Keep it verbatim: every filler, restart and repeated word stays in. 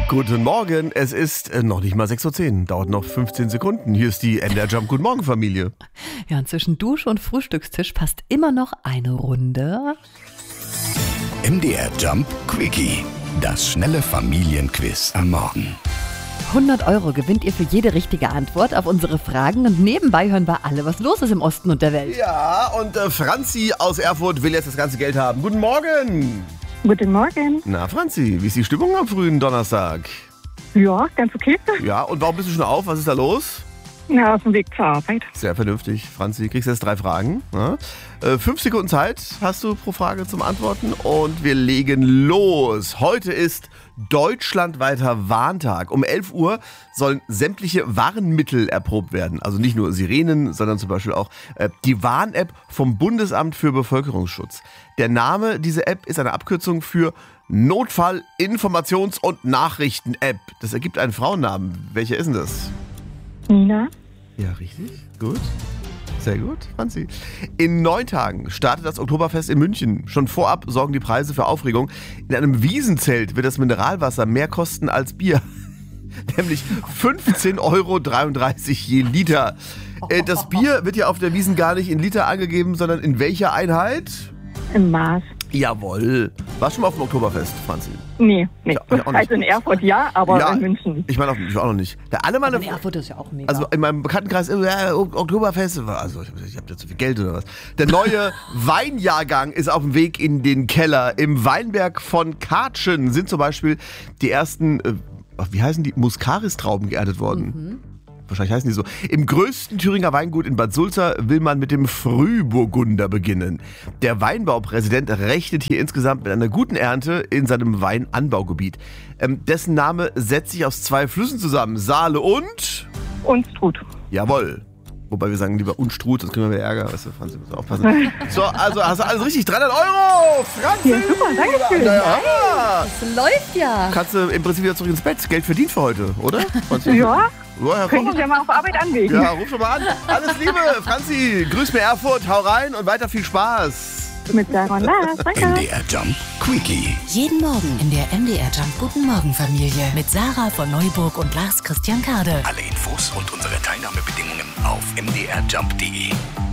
Guten Morgen, es ist äh, noch nicht mal sechs Uhr zehn, dauert noch fünfzehn Sekunden. Hier ist die M D R Jump Guten Morgen Familie. Ja, und zwischen Dusche und Frühstückstisch passt immer noch eine Runde. M D R Jump Quickie, das schnelle Familienquiz am Morgen. hundert Euro gewinnt ihr für jede richtige Antwort auf unsere Fragen und nebenbei hören wir alle, was los ist im Osten und der Welt. Ja, und äh, Franzi aus Erfurt will jetzt das ganze Geld haben. Guten Morgen. Guten Morgen. Na Franzi, wie ist die Stimmung am frühen Donnerstag? Ja, ganz okay. Ja, und warum bist du schon auf? Was ist da los? Ja, auf dem Weg zur Arbeit. Sehr vernünftig. Franzi, kriegst jetzt drei Fragen. Ja? Äh, fünf Sekunden Zeit hast du pro Frage zum Antworten und wir legen los. Heute ist deutschlandweiter Warntag. Um elf Uhr sollen sämtliche Warnmittel erprobt werden. Also nicht nur Sirenen, sondern zum Beispiel auch äh, die Warn-App vom Bundesamt für Bevölkerungsschutz. Der Name dieser App ist eine Abkürzung für Notfall-, Informations- und Nachrichten-App. Das ergibt einen Frauennamen. Welcher ist denn das? Nina? Ja, richtig. Gut. Sehr gut, Franzi. In neun Tagen startet das Oktoberfest in München. Schon vorab sorgen die Preise für Aufregung. In einem Wiesenzelt wird das Mineralwasser mehr kosten als Bier. Nämlich fünfzehn Euro dreiunddreißig je Liter. Äh, das Bier wird ja auf der Wiesn gar nicht in Liter angegeben, sondern in welcher Einheit? Im Maß. Jawohl. Warst du schon mal auf dem Oktoberfest, Franzi? Nee, nee. Ja, ich auch nicht. Also in Erfurt ja, aber Ja, in München nicht. Ich meine auch, ich war auch noch nicht. Da alle meine, In Erfurt ist ja auch mega. also in meinem Bekanntenkreis, äh, Oktoberfest, also ich, ich habe ja zu viel Geld oder was. Der neue Weinjahrgang ist auf dem Weg in den Keller. Im Weinberg von Katschen sind zum Beispiel die ersten, äh, wie heißen die, Muscaris-Trauben geerntet worden. Mhm. Wahrscheinlich heißen die so. Im größten Thüringer Weingut in Bad Sulza will man mit dem Frühburgunder beginnen. Der Weinbaupräsident rechnet hier insgesamt mit einer guten Ernte in seinem Weinanbaugebiet. Ähm, dessen Name setzt sich aus zwei Flüssen zusammen. Saale und... Und Strut. Jawohl. Wobei wir sagen lieber Unstrut, sonst kriegen wir wieder Ärger. Weißt du, Franzi, musst du aufpassen. So, also hast du alles richtig. dreihundert Euro! Franzi! Ja, super, danke schön. Ja. Das läuft ja. Kannst du im Prinzip wieder zurück ins Bett. Geld verdient für heute, oder? Franzi? Ja, Ja, können Sie ja mal auf Arbeit anlegen. Ja, ruf schon mal an. Alles Liebe, Franzi. Grüß mir Erfurt, hau rein und weiter viel Spaß. Mit Sarah und Lars. M Danke. D R Jump Quickie. Jeden Morgen in der M D R Jump Guten Morgen Familie mit Sarah von Neuburg und Lars Christian Kade. Alle Infos und unsere Teilnahmebedingungen auf m d r jump punkt d e.